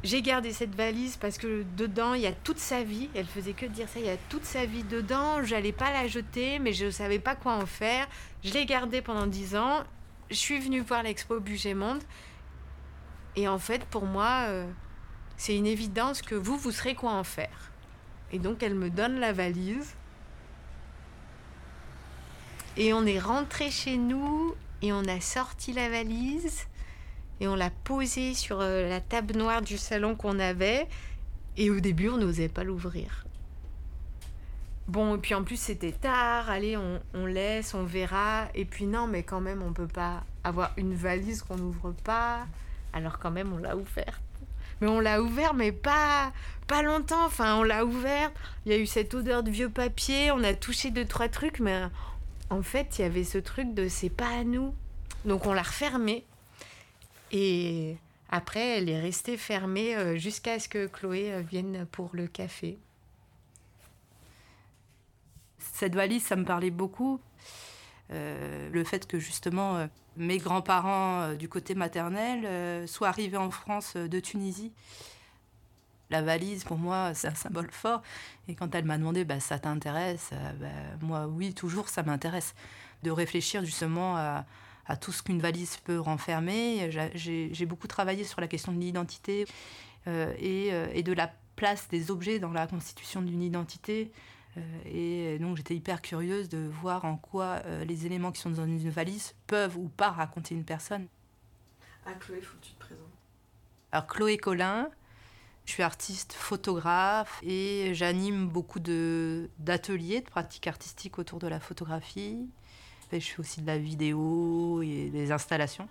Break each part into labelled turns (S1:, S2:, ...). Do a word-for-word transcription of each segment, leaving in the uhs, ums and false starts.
S1: J'ai gardé cette valise parce que dedans, il y a toute sa vie. Elle faisait que dire ça, il y a toute sa vie dedans. J'allais pas la jeter, mais je savais pas quoi en faire. Je l'ai gardée pendant dix ans. Je suis venue voir l'expo Budget Monde. Et en fait, pour moi, euh, c'est une évidence que vous, vous saurez quoi en faire. Et donc, elle me donne la valise. Et on est rentré chez nous et on a sorti la valise et on l'a posée sur la table noire du salon qu'on avait. Et au début, on n'osait pas l'ouvrir. Bon, et puis en plus, c'était tard. Allez, on, on laisse, on verra. Et puis non, mais quand même, on ne peut pas avoir une valise qu'on n'ouvre pas. Alors quand même, on l'a ouverte. Mais on l'a ouverte, mais pas, pas longtemps. Enfin, on l'a ouverte. Il y a eu cette odeur de vieux papier. On a touché deux, trois trucs, mais... En fait, il y avait ce truc de « c'est pas à nous ». Donc, on l'a refermée. Et après, elle est restée fermée jusqu'à ce que Chloé vienne pour le café.
S2: Cette valise, ça me parlait beaucoup. Euh, le fait que, justement, euh, mes grands-parents euh, du côté maternel euh, soient arrivés en France euh, de Tunisie. La valise, pour moi, c'est un symbole fort. Et quand elle m'a demandé, bah, ça t'intéresse euh, bah, moi, oui, toujours, ça m'intéresse. De réfléchir justement à, à tout ce qu'une valise peut renfermer. J'ai, j'ai beaucoup travaillé sur la question de l'identité euh, et, euh, et de la place des objets dans la constitution d'une identité. Euh, et donc, j'étais hyper curieuse de voir en quoi euh, les éléments qui sont dans une valise peuvent ou pas raconter une personne.
S1: Ah, Chloé, il faut que tu te présentes.
S2: Alors, Chloé Collin. Je suis artiste, photographe et j'anime beaucoup de, d'ateliers, de pratiques artistiques autour de la photographie. Et je fais aussi de la vidéo et des installations.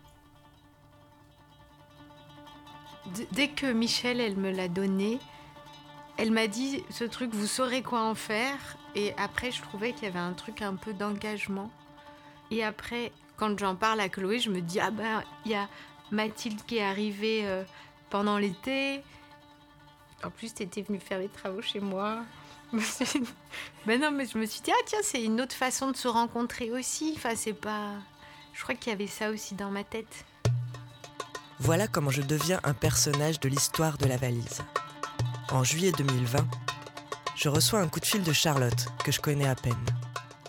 S1: Dès que Michel, elle me l'a donné, elle m'a dit ce truc, vous saurez quoi en faire. Et après, je trouvais qu'il y avait un truc un peu d'engagement. Et après, quand j'en parle à Chloé, je me dis, ah ben, il y a Mathilde qui est arrivée euh, pendant l'été. En plus, t'étais venue faire les travaux chez moi. Ben non, mais je me suis dit, ah tiens, c'est une autre façon de se rencontrer aussi. Enfin, c'est pas... Je crois qu'il y avait ça aussi dans ma tête.
S3: Voilà comment je deviens un personnage de l'histoire de la valise. En juillet deux mille vingt, je reçois un coup de fil de Charlotte, que je connais à peine.